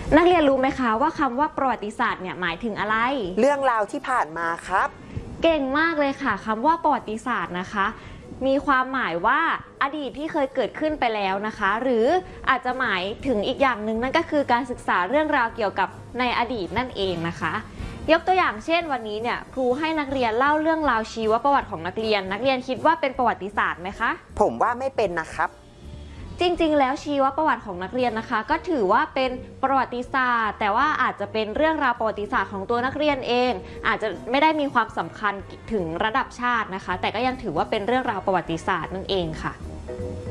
นักเรียนรู้ไหมคะว่าคำว่าประวัติศาสตร์เนี่ยหมายถึงอะไรเรื่องราวที่ผ่านมาครับเก่งมากเลยค่ะคำว่าประวัติศาสตร์นะคะมีความหมายว่าอดีตที่เคยเกิดขึ้นไปแล้วนะคะหรืออาจจะหมายถึงอีกอย่างหนึ่งนั่นก็คือการศึกษาเรื่องราวเกี่ยวกับในอดีตนั่นเองนะคะยกตัวอย่างเช่นวันนี้เนี่ยครูให้นักเรียนเล่าเรื่องราวชีวประวัติของนักเรียนคิดว่าเป็นประวัติศาสตร์ไหมคะผมว่าไม่เป็นนะครับจริงๆแล้วชีวประวัติของนักเรียนนะคะก็ถือว่าเป็นประวัติศาสตร์แต่ว่าอาจจะเป็นเรื่องราวประวัติศาสตร์ของตัวนักเรียนเองอาจจะไม่ได้มีความสำคัญถึงระดับชาตินะคะแต่ก็ยังถือว่าเป็นเรื่องราวประวัติศาสตร์นั่นเองค่ะ